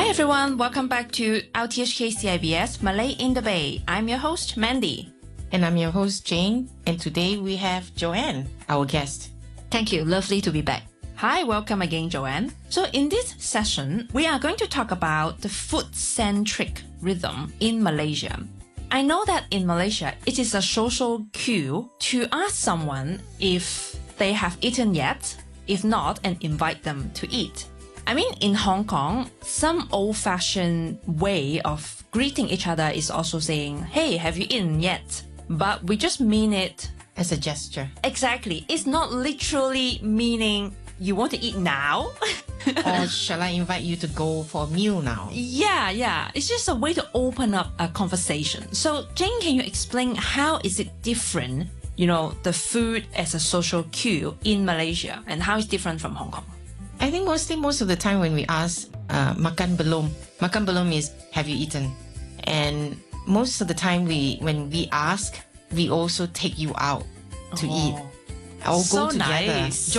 everyone, welcome back to LTHK CIBS Malay in the Bay. I'm your host, Mandy. And I'm your host, Jane. And today we have Joanne, our guest. Thank you. Lovely to be back. Hi, welcome again, Joanne. So in this session, we are going to talk about the food-centric rhythm in Malaysia. I know that in Malaysia, it is a social cue to ask someone if they have eaten yet, if not, and invite them to eat. I mean, in Hong Kong, some old-fashioned way of greeting each other is also saying, hey, have you eaten yet? But we just mean it As a gesture. exactly. It's not literally meaning you want to eat now. Or shall I invite you to go for a meal now? Yeah. It's just a way to open up a conversation. So, Jane, can you explain how is it different, the food as a social cue in Malaysia and how it's different from Hong Kong? I think most of the time when we ask, makan belum? Makan belum is, have you eaten? And most of the time when we ask, we also take you out to eat. Or So go together. nice.